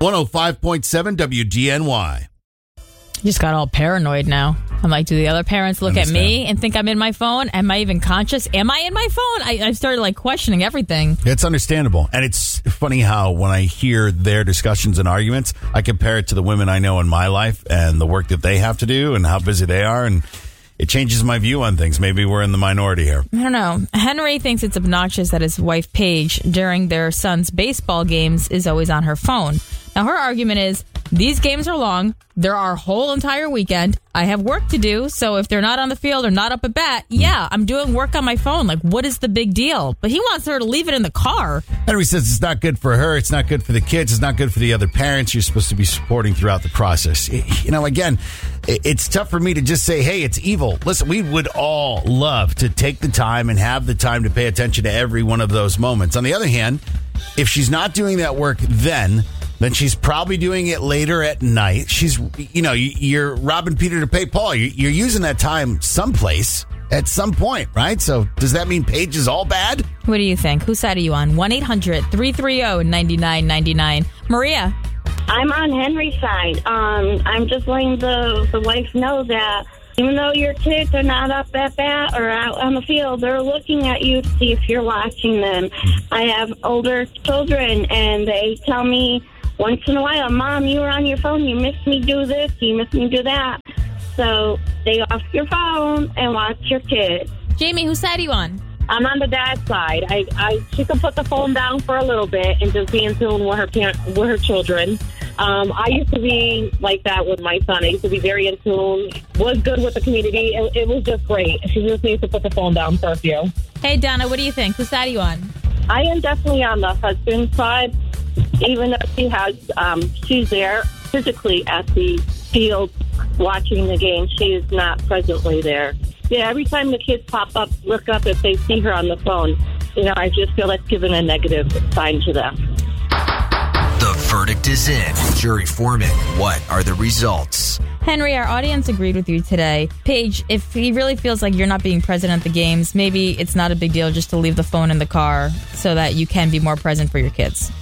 105.7 WGNY. You just got all paranoid now. I'm like, do the other parents look at me and think I'm in my phone? Am I even conscious? Am I in my phone? I started questioning everything. It's understandable. And it's funny how when I hear their discussions and arguments, I compare it to the women I know in my life and the work that they have to do and how busy they are. And it changes my view on things. Maybe we're in the minority here. I don't know. Henry thinks it's obnoxious that his wife, Paige, during their son's baseball games, is always on her phone. Now, her argument is, these games are long. They're our whole entire weekend. I have work to do. So if they're not on the field or not up at bat, yeah, I'm doing work on my phone. What is the big deal? But he wants her to leave it in the car. Henry says it's not good for her. It's not good for the kids. It's not good for the other parents you're supposed to be supporting throughout the process. Again, it's tough for me to just say, hey, it's evil. Listen, we would all love to take the time and have the time to pay attention to every one of those moments. On the other hand, if she's not doing that work then she's probably doing it later at night. She's, you're robbing Peter to pay Paul. You're using that time someplace at some point, right? So does that mean Paige is all bad? What do you think? Whose side are you on? 1-800-330-9999. Maria. I'm on Henry's side. I'm just letting the wife know that even though your kids are not up at bat or out on the field, they're looking at you to see if you're watching them. I have older children, and they tell me once in a while, Mom, you were on your phone. You missed me do this. You missed me do that. So stay off your phone and watch your kids. Jamie, whose side are you on? I'm on the dad's side. She can put the phone down for a little bit and just be in tune with her children. I used to be like that with my son. I used to be very in tune, was good with the community. It was just great. She just needs to put the phone down for a few. Hey, Donna, what do you think? Whose side are you on? I am definitely on the husband's side. Even though she's there physically at the field watching the game, she is not presently there. Yeah, every time the kids look up if they see her on the phone, I just feel that's giving a negative sign to them. The verdict is in. Jury foreman, what are the results? Henry, our audience agreed with you today. Paige, if he really feels like you're not being present at the games, maybe it's not a big deal just to leave the phone in the car so that you can be more present for your kids.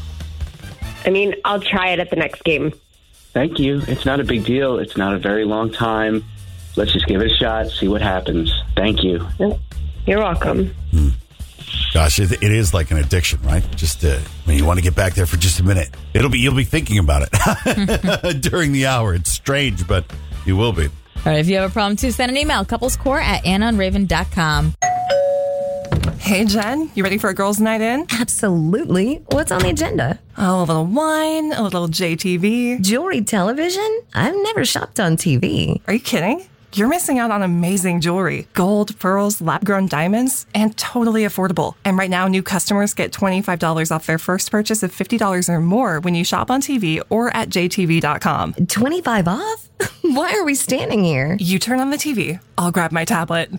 I'll try it at the next game. Thank you. It's not a big deal. It's not a very long time. Let's just give it a shot, see what happens. Thank you. You're welcome. Gosh, it is like an addiction, right? Just when you want to get back there for just a minute, you'll be thinking about it during the hour. It's strange, but you will be. All right, if you have a problem too, send an email, couplescore@annaandraven.com. Hey, Jen, you ready for a girls' night in? Absolutely. What's on the agenda? Oh, a little wine, a little JTV. Jewelry television? I've never shopped on TV. Are you kidding? You're missing out on amazing jewelry. Gold, pearls, lab-grown diamonds, and totally affordable. And right now, new customers get $25 off their first purchase of $50 or more when you shop on TV or at jtv.com. 25 off? Why are we standing here? You turn on the TV. I'll grab my tablet.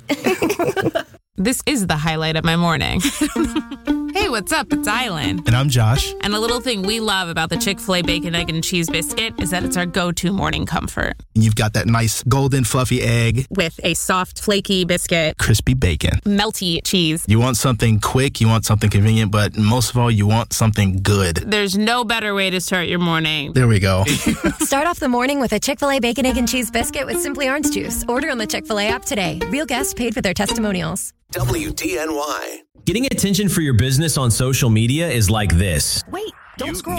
This is the highlight of my morning. Hey, what's up? It's Island. And I'm Josh. And a little thing we love about the Chick-fil-A Bacon, Egg, and Cheese Biscuit is that it's our go-to morning comfort. You've got that nice golden fluffy egg. With a soft, flaky biscuit. Crispy bacon. Melty cheese. You want something quick, you want something convenient, but most of all, you want something good. There's no better way to start your morning. There we go. Start off the morning with a Chick-fil-A Bacon, Egg, and Cheese Biscuit with Simply Orange Juice. Order on the Chick-fil-A app today. Real guests paid for their testimonials. WDNY. Getting attention for your business on social media is like this. Wait, don't scroll.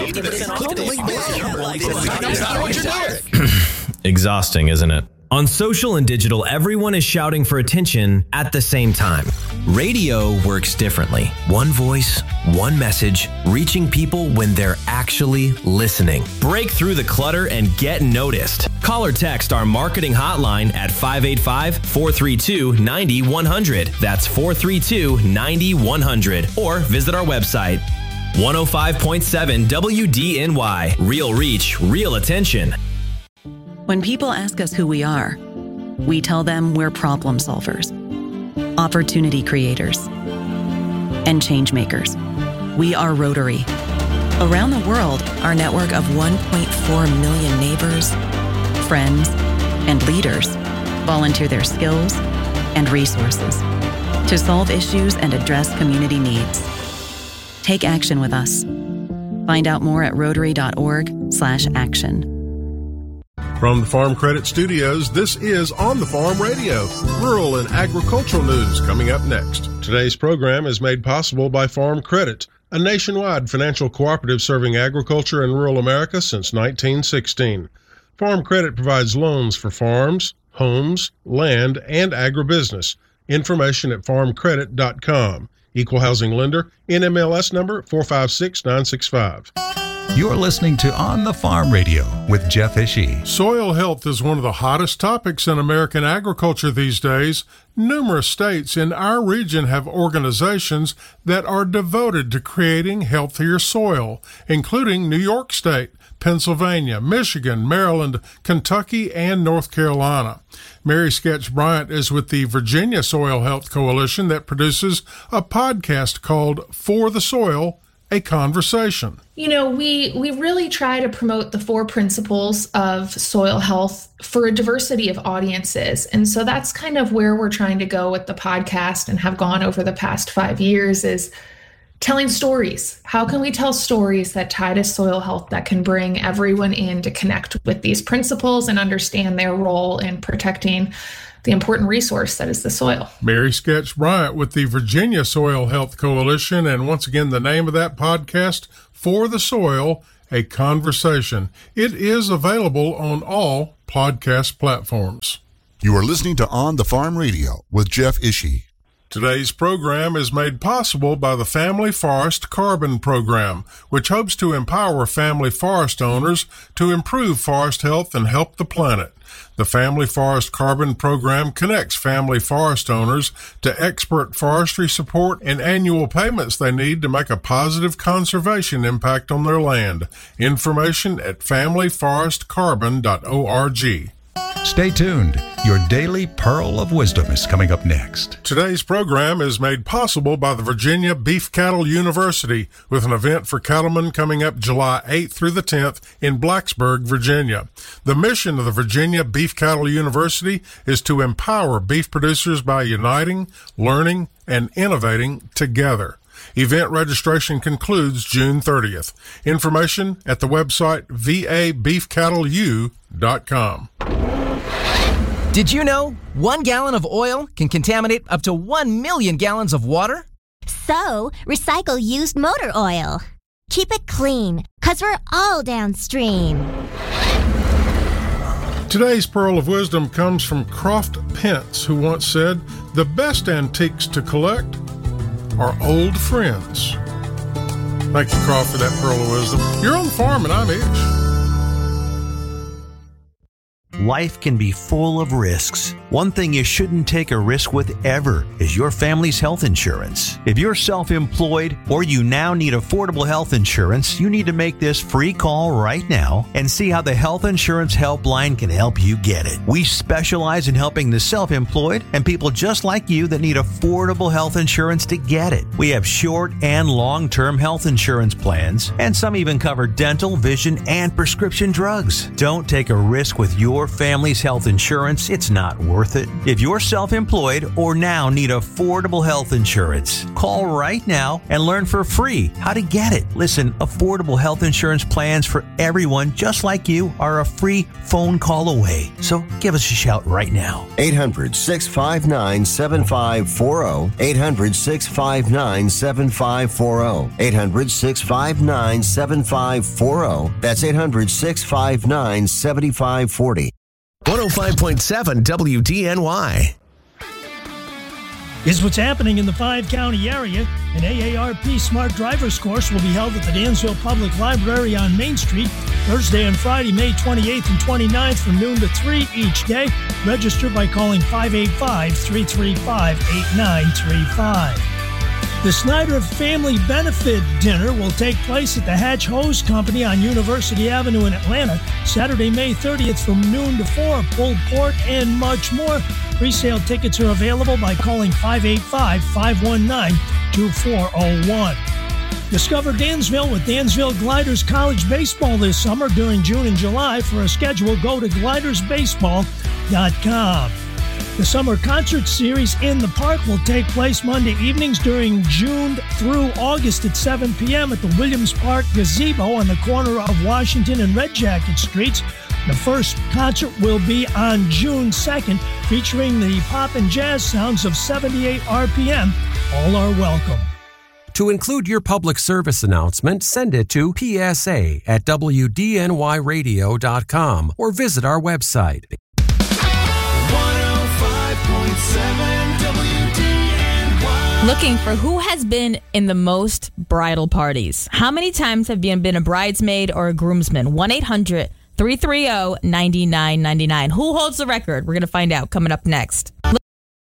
Exhausting, isn't it? On social and digital, everyone is shouting for attention at the same time. Radio works differently. One voice, one message, reaching people when they're actually listening. Break through the clutter and get noticed. Call or text our marketing hotline at 585-432-9100. That's 432-9100. Or visit our website. 105.7 WDNY. Real reach, real attention. When people ask us who we are, we tell them we're problem solvers, opportunity creators, and change makers. We are Rotary. Around the world, our network of 1.4 million neighbors, friends, and leaders volunteer their skills and resources to solve issues and address community needs. Take action with us. Find out more at rotary.org/action. From the Farm Credit Studios, this is On the Farm Radio, rural and agricultural news coming up next. Today's program is made possible by Farm Credit, a nationwide financial cooperative serving agriculture and rural America since 1916. Farm Credit provides loans for farms, homes, land, and agribusiness. Information at farmcredit.com. Equal housing lender, NMLS number 456965. You're listening to On the Farm Radio with Jeff Ishii. Soil health is one of the hottest topics in American agriculture these days. Numerous states in our region have organizations that are devoted to creating healthier soil, including New York State, Pennsylvania, Michigan, Maryland, Kentucky, and North Carolina. Mary Sketch Bryant is with the Virginia Soil Health Coalition that produces a podcast called For the Soil, a Conversation. You know, we really try to promote the 4 principles of soil health for a diversity of audiences. And so that's kind of where we're trying to go with the podcast and have gone over the past 5 years, is telling stories. How can we tell stories that tie to soil health that can bring everyone in to connect with these principles and understand their role in protecting the important resource that is the soil? Mary Sketch Bryant with the Virginia Soil Health Coalition, and once again, the name of that podcast, For the Soil, a Conversation. It is available on all podcast platforms. You are listening to On the Farm Radio with Jeff Ishii. Today's program is made possible by the Family Forest Carbon Program, which hopes to empower family forest owners to improve forest health and help the planet. The Family Forest Carbon Program connects family forest owners to expert forestry support and annual payments they need to make a positive conservation impact on their land. Information at familyforestcarbon.org. Stay tuned. Your daily Pearl of Wisdom is coming up next. Today's program is made possible by the Virginia Beef Cattle University, with an event for cattlemen coming up July 8th through the 10th in Blacksburg, Virginia. The mission of the Virginia Beef Cattle University is to empower beef producers by uniting, learning, and innovating together. Event registration concludes June 30th. Information at the website vabeefcattleu.com. Did you know 1 gallon of oil can contaminate up to 1 million gallons of water? So, recycle used motor oil. Keep it clean, 'cause we're all downstream. Today's Pearl of Wisdom comes from Croft Pence, who once said, "The best antiques to collect are old friends." Thank you, Croft, for that Pearl of Wisdom. You're on the farm, and I'm Ish. Life can be full of risks. One thing you shouldn't take a risk with ever is your family's health insurance. If you're self-employed or you now need affordable health insurance, you need to make this free call right now and see how the Health Insurance Helpline can help you get it. We specialize in helping the self-employed and people just like you that need affordable health insurance to get it. We have short and long-term health insurance plans, and some even cover dental, vision, and prescription drugs. Don't take a risk with your family's health insurance. It's not worth it. If you're self-employed or now need affordable health insurance, call right now and learn for free how to get it. Listen, affordable health insurance plans for everyone just like you are a free phone call away. So give us a shout right now. 800-659-7540. 800-659-7540. 800-659-7540. That's 800-659-7540. 105.7 WDNY. Is what's happening in the 5-county area. An AARP Smart Drivers course will be held at the Dansville Public Library on Main Street Thursday and Friday, May 28th and 29th from noon to 3 each day. Register by calling 585-335-8935. The Snyder Family Benefit Dinner will take place at the Hatch Hose Company on University Avenue in Atlanta, Saturday, May 30th from noon to 4. Pulled pork and much more. Presale tickets are available by calling 585-519-2401. Discover Dansville with Dansville Gliders College Baseball this summer during June and July. For a schedule, go to glidersbaseball.com. The summer concert series In the Park will take place Monday evenings during June through August at 7 p.m. at the Williams Park Gazebo on the corner of Washington and Red Jacket Streets. The first concert will be on June 2nd, featuring the pop and jazz sounds of 78 RPM. All are welcome. To include your public service announcement, send it to psa@wdnyradio.com or visit our website. 105.7 WDNY. Looking for who has been in the most bridal parties. How many times have you been a bridesmaid or a groomsman? 1-800-330-9999. Who holds the record? We're going to find out coming up next.